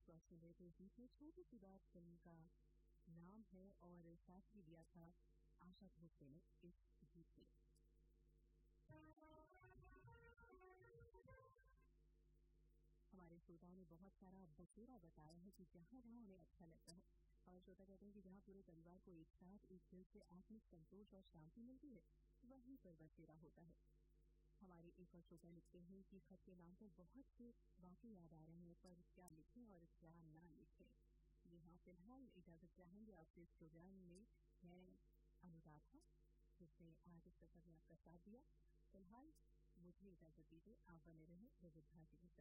तो आप सुन रहे थे बीच में छोटी सी बात फिल्म का नाम है और साथ ही दिया था आशा भोसले ने इस गीत में। हमारे श्रोताओं ने बहुत सारा बसेरा बताया है कि जहाँ जहाँ उन्हें अच्छा लगता है, और श्रोता कहते हैं कि जहाँ पूरे परिवार को एक साथ एक दिल से आत्मिक संतोष और शांति मिलती है वहीं पर बसेरा होता है। हमारे एक और श्रोता लिखते हैं कि खत के नाम पर बहुत से वाक़े याद आ रहे हैं, पर क्या लिखें और क्या ना लिखें। जी हाँ, फिलहाल इजाज़त चाहेंगे आपसे इस प्रोग्राम में है अनुराधा, जिसने आज इस सफर में आपका साथ दिया। फिलहाल मुझे इजाज़त दीजिए, आप बने रहें विविध भारती के साथ।